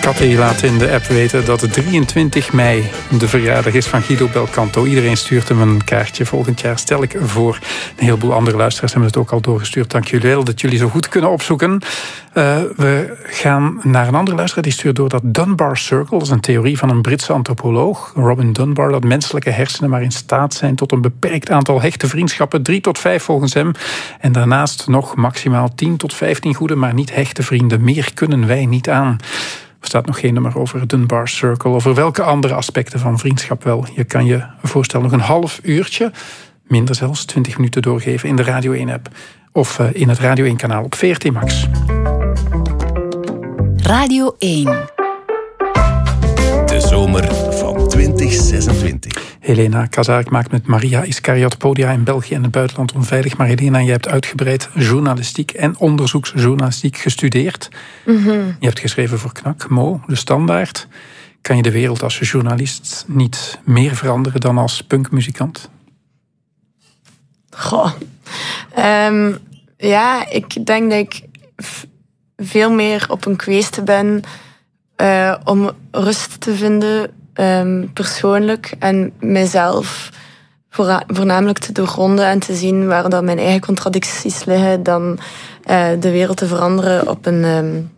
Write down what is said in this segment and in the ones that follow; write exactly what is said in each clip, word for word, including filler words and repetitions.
Katty laat in de app weten dat het drieëntwintig mei de verjaardag is van Guido Belcanto. Iedereen stuurt hem een kaartje volgend jaar, stel ik voor. Een heleboel andere luisteraars hebben het ook al doorgestuurd. Dank jullie wel dat jullie zo goed kunnen opzoeken. Uh, we gaan naar een andere luisteraar die stuurt door dat Dunbar Circle. Dat is een theorie van een Britse antropoloog, Robin Dunbar, dat menselijke hersenen maar in staat zijn tot een beperkt aantal hechte vriendschappen, drie tot vijf volgens hem. En daarnaast nog maximaal tien tot vijftien goede, maar niet hechte vrienden. Meer kunnen wij niet aan. Er staat nog geen nummer over Dunbar Circle. Over welke andere aspecten van vriendschap wel. Je kan je voorstellen nog een half uurtje, minder zelfs, twintig minuten doorgeven in de Radio één-app. Of in het Radio één-kanaal op V R T Max. Radio één. De zomer van twintig zesentwintig. Helena Kazarik maakt met Maria Iscariot podia in België en het buitenland onveilig. Maar Helena, je hebt uitgebreid journalistiek en onderzoeksjournalistiek gestudeerd. Mm-hmm. Je hebt geschreven voor Knak, Mo, De Standaard. Kan je de wereld als journalist niet meer veranderen dan als punkmuzikant? Goh. Um, ja, ik denk dat ik v- veel meer op een kweeste ben uh, om rust te vinden, um, persoonlijk, en mijzelf voor, voornamelijk te doorgronden en te zien waar dan mijn eigen contradicties liggen, dan uh, de wereld te veranderen op een, um,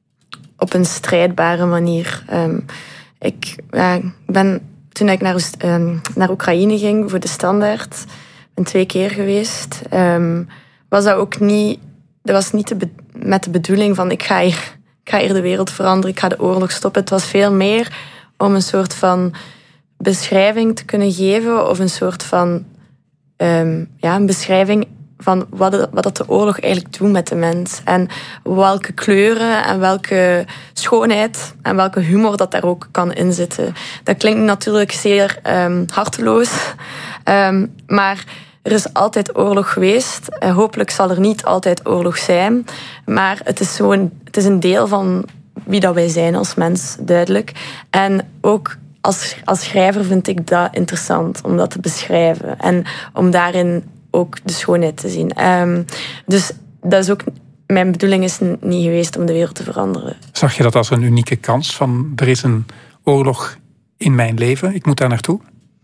op een strijdbare manier. Um, ik ja, ben, toen ik naar, um, naar Oekraïne ging voor De Standaard, ben twee keer geweest, um, was dat ook niet, dat was niet de be- met de bedoeling van ik ga, hier, ik ga hier de wereld veranderen, ik ga de oorlog stoppen. Het was veel meer om een soort van beschrijving te kunnen geven, of een soort van um, ja, een beschrijving van wat, de, wat dat de oorlog eigenlijk doet met de mens. En welke kleuren en welke schoonheid en welke humor dat daar ook kan inzitten. Dat klinkt natuurlijk zeer um, harteloos, um, maar er is altijd oorlog geweest. En hopelijk zal er niet altijd oorlog zijn. Maar het is, zo'n, het is een deel van wie dat wij zijn als mens, duidelijk. En ook als, als schrijver vind ik dat interessant om dat te beschrijven. En om daarin ook de schoonheid te zien. Um, dus dat is ook, mijn bedoeling is niet geweest om de wereld te veranderen. Zag je dat als een unieke kans? Van er is een oorlog in mijn leven, ik moet daar naartoe?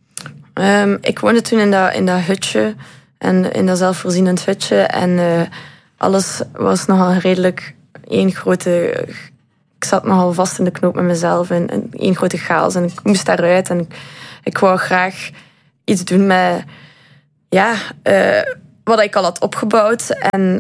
Um, ik woonde toen in dat, in dat hutje. En in dat zelfvoorzienend hutje. En uh, alles was nogal redelijk één grote... Ik zat nogal vast in de knoop met mezelf. En, en één grote chaos. En ik moest daaruit. En ik, ik wou graag iets doen met... Ja, uh, wat ik al had opgebouwd. En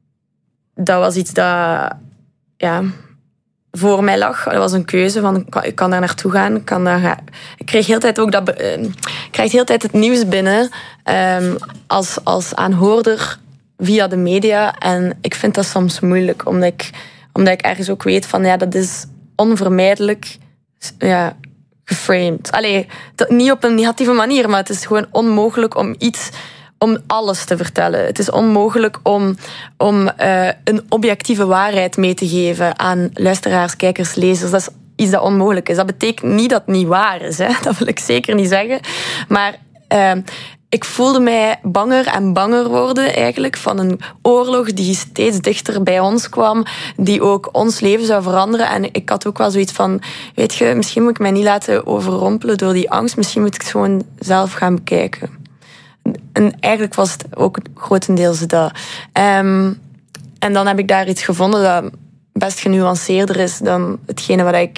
dat was iets dat... Ja... voor mij lag. Dat was een keuze van ik kan daar naartoe gaan. Ik, kan daar gaan. Ik kreeg heel tijd ook dat uh, ik krijg heel tijd het nieuws binnen um, als, als aanhoorder via de media. En ik vind dat soms moeilijk, omdat ik, omdat ik ergens ook weet van ja, dat is onvermijdelijk ja, geframed. Allee, dat, niet op een negatieve manier, maar het is gewoon onmogelijk om iets... om alles te vertellen. Het is onmogelijk om, om uh, een objectieve waarheid mee te geven aan luisteraars, kijkers, lezers. Dat is iets dat onmogelijk is. Dat betekent niet dat het niet waar is. Hè? Dat wil ik zeker niet zeggen. Maar uh, ik voelde mij banger en banger worden eigenlijk van een oorlog die steeds dichter bij ons kwam, die ook ons leven zou veranderen. En ik had ook wel zoiets van, weet je, misschien moet ik mij niet laten overrompelen door die angst. Misschien moet ik het gewoon zelf gaan bekijken. En eigenlijk was het ook grotendeels dat. Um, en dan heb ik daar iets gevonden dat best genuanceerder is dan hetgene wat ik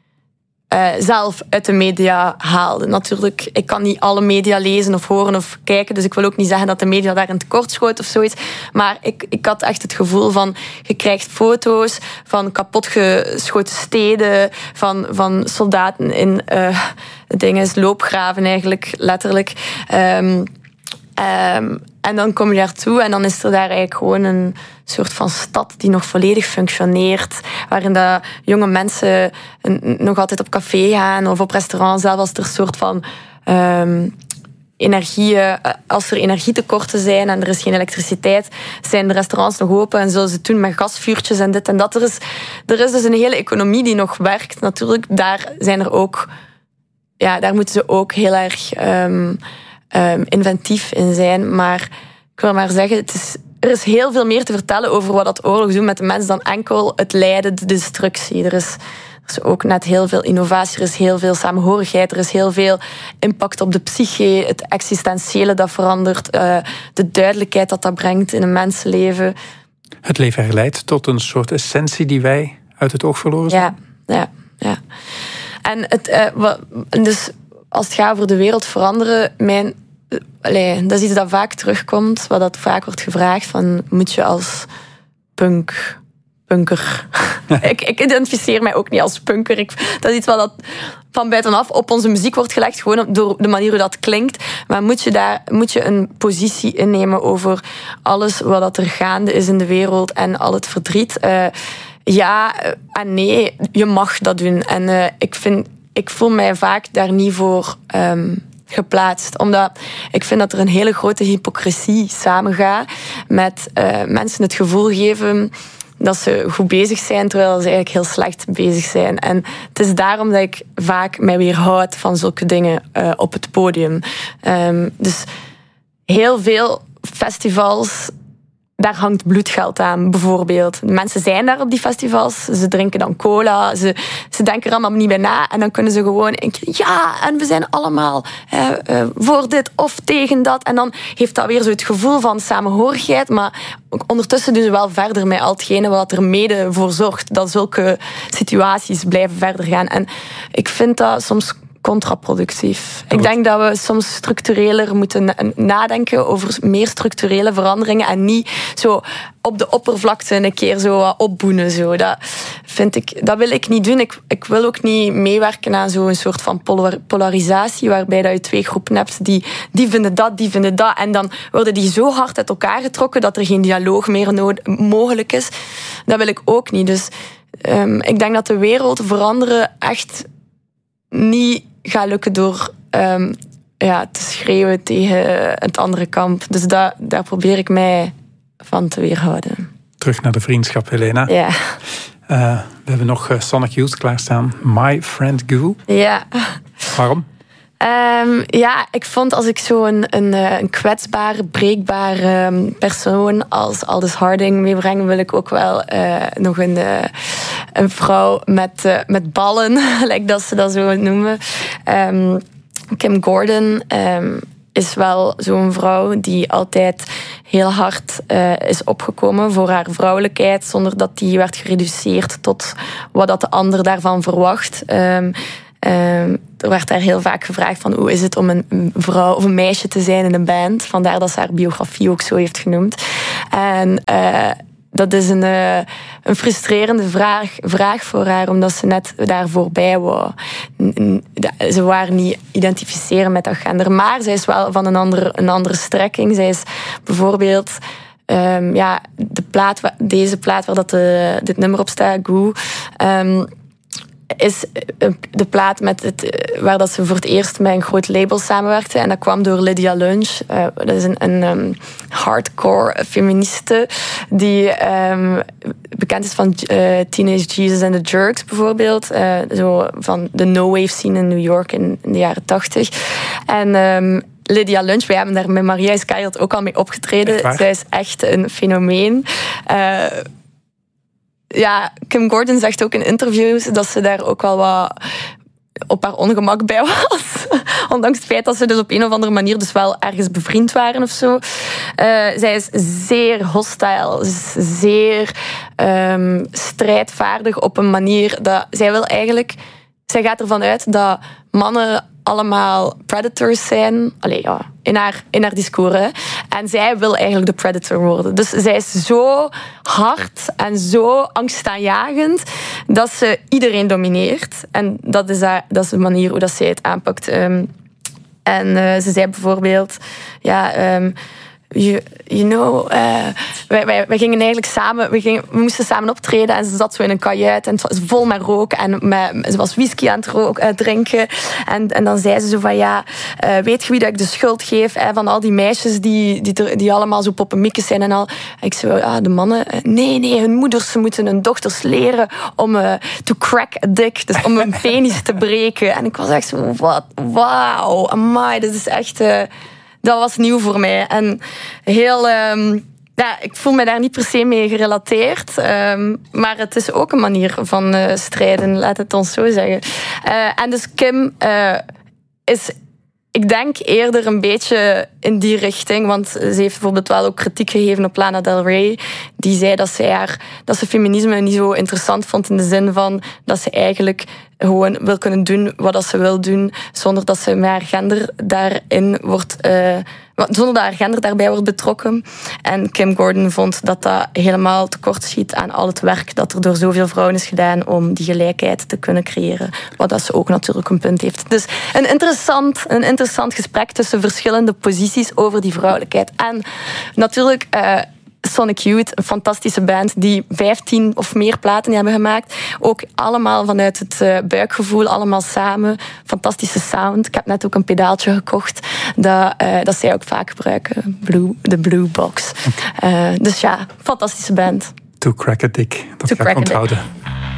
uh, zelf uit de media haalde. Natuurlijk, ik kan niet alle media lezen of horen of kijken, dus ik wil ook niet zeggen dat de media daarin tekort schoot of zoiets. Maar ik, ik had echt het gevoel van, je krijgt foto's van kapotgeschoten steden, van, van soldaten in uh, dingen, loopgraven eigenlijk, letterlijk. Um, Um, en dan kom je daartoe en dan is er daar eigenlijk gewoon een soort van stad die nog volledig functioneert, waarin dat jonge mensen een, nog altijd op café gaan of op restaurant, zelfs als er een soort van um, energie, als er energietekorten zijn en er is geen elektriciteit, zijn de restaurants nog open en zullen ze doen met gasvuurtjes en dit en dat. Er is, er is dus een hele economie die nog werkt. Natuurlijk, daar zijn er ook, ja, daar moeten ze ook heel erg Um, Um, inventief in zijn, maar ik wil maar zeggen, het is, er is heel veel meer te vertellen over wat dat oorlog doet met de mens dan enkel het lijden, de destructie. Er is, er is ook net heel veel innovatie, er is heel veel samenhorigheid, er is heel veel impact op de psyche, het existentiële dat verandert, uh, de duidelijkheid dat dat brengt in een mensenleven. Het leven herleidt tot een soort essentie die wij uit het oog verloren zijn. Ja, ja, ja. En het, uh, wat, dus als het gaat over de wereld veranderen, mijn, uh, allee, dat is iets dat vaak terugkomt, wat dat vaak wordt gevraagd, van moet je als punk... punker. ik, ik identificeer mij ook niet als punker. Ik, dat is iets wat dat van buitenaf op onze muziek wordt gelegd, gewoon door de manier hoe dat klinkt. Maar moet je daar moet je een positie innemen over alles wat dat er gaande is in de wereld en al het verdriet? Uh, ja en nee, je mag dat doen. En uh, ik, vind, ik voel mij vaak daar niet voor um, geplaatst. Omdat ik vind dat er een hele grote hypocrisie samengaat met uh, mensen het gevoel geven dat ze goed bezig zijn, terwijl ze eigenlijk heel slecht bezig zijn. En het is daarom dat ik vaak mij weerhoud van zulke dingen uh, op het podium. Um, dus heel veel festivals, daar hangt bloedgeld aan, bijvoorbeeld. Mensen zijn daar op die festivals, ze drinken dan cola, ze, ze denken er allemaal niet bij na en dan kunnen ze gewoon een keer, ja, en we zijn allemaal uh, uh, voor dit of tegen dat. En dan heeft dat weer zo het gevoel van samenhorigheid, maar ondertussen doen ze wel verder met al hetgene wat er mede voor zorgt dat zulke situaties blijven verder gaan. En ik vind dat soms contraproductief. Ik denk dat we soms structureler moeten nadenken over meer structurele veranderingen en niet zo op de oppervlakte een keer zo wat opboenen. Zo. Dat, vind ik, dat wil ik niet doen. Ik, ik wil ook niet meewerken aan zo'n soort van polarisatie waarbij dat je twee groepen hebt die, die vinden dat, die vinden dat en dan worden die zo hard uit elkaar getrokken dat er geen dialoog meer nodig, mogelijk is. Dat wil ik ook niet. Dus um, ik denk dat de wereld veranderen echt niet gaat lukken door um, ja, te schreeuwen tegen het andere kamp. Dus da, daar probeer ik mij van te weerhouden. Terug naar de vriendschap, Helena. Ja. Uh, we hebben nog uh, Sonic Youth klaarstaan. My Friend Goo. Ja. Waarom? Um, ja, ik vond als ik zo'n een, een kwetsbare, breekbare um, persoon als Aldous Harding meebreng, wil ik ook wel uh, nog een, uh, een vrouw met, uh, met ballen, like dat ze dat zo noemen. Um, Kim Gordon um, is wel zo'n vrouw die altijd heel hard uh, is opgekomen voor haar vrouwelijkheid, zonder dat die werd gereduceerd tot wat dat de ander daarvan verwacht. Um, Um, er werd daar heel vaak gevraagd van hoe is het om een vrouw of een meisje te zijn in een band. Vandaar dat ze haar biografie ook zo heeft genoemd. En uh, dat is een, uh, een frustrerende vraag, vraag voor haar, omdat ze net daar voorbij wou. Ze waren niet identificeren met dat gender. Maar zij is wel van een andere, een andere strekking. Zij is bijvoorbeeld um, ja, de plaat, deze plaat waar dat de, dit nummer op staat, Goo, um, is de plaat met het, waar dat ze voor het eerst met een groot label samenwerkte. En dat kwam door Lydia Lunch. Uh, dat is een, een um, hardcore feministe die um, bekend is van uh, Teenage Jesus and the Jerks bijvoorbeeld. Uh, zo van de no-wave scene in New York in, in de jaren tachtig. En um, Lydia Lunch, wij hebben daar met Maria Skyert ook al mee opgetreden. Zij is echt een fenomeen. Uh, Ja, Kim Gordon zegt ook in interviews dat ze daar ook wel wat op haar ongemak bij was. Ondanks het feit dat ze dus op een of andere manier dus wel ergens bevriend waren of zo. Uh, zij is zeer hostile, zeer um, strijdvaardig op een manier dat zij wil eigenlijk. Zij gaat ervan uit dat mannen allemaal predators zijn. Allee, ja, in haar, in haar discours. Hè. En zij wil eigenlijk de predator worden. Dus zij is zo hard en zo angstaanjagend dat ze iedereen domineert. En dat is, haar, dat is de manier hoe dat zij het aanpakt. Um, en uh, ze zei bijvoorbeeld... Ja, um, You, you know, uh, wij, wij, wij gingen eigenlijk samen, we, gingen, we moesten samen optreden en ze zat zo in een kajuit en het was vol met rook en met, ze was whisky aan het rook, uh, drinken. En, en dan zei ze zo van, ja, uh, weet je wie dat ik de schuld geef hè, van al die meisjes die, die, die allemaal zo poppemiekes zijn en al. En ik zei, ah, de mannen, uh, nee, nee, hun moeders moeten hun dochters leren om uh, to crack a dick, dus om hun penis te breken. En ik was echt zo, wat, wauw, amai, dit is echt... Uh, Dat was nieuw voor mij. En heel, um, Ja, ik voel me daar niet per se mee gerelateerd. Um, maar het is ook een manier van uh, strijden, laat het ons zo zeggen. Uh, en dus Kim uh, is... Ik denk eerder een beetje in die richting, want ze heeft bijvoorbeeld wel ook kritiek gegeven op Lana Del Rey. Die zei dat ze, haar, dat ze feminisme niet zo interessant vond in de zin van dat ze eigenlijk gewoon wil kunnen doen wat ze wil doen, zonder dat ze met haar gender daarin wordt... Uh, zonder dat haar gender daarbij wordt betrokken. En Kim Gordon vond dat dat helemaal tekortschiet aan al het werk dat er door zoveel vrouwen is gedaan om die gelijkheid te kunnen creëren. Wat dat ze ook natuurlijk een punt heeft. Dus een interessant, een interessant gesprek tussen verschillende posities over die vrouwelijkheid. En natuurlijk... Uh, Sonic Youth, een fantastische band die vijftien of meer platen hebben gemaakt. Ook allemaal vanuit het uh, buikgevoel, allemaal samen. Fantastische sound. Ik heb net ook een pedaaltje gekocht dat, uh, dat zij ook vaak gebruiken. Blue, de Blue Box. Uh, dus ja, fantastische band. To Crack a Dick. Dat to ga ik onthouden. Dick.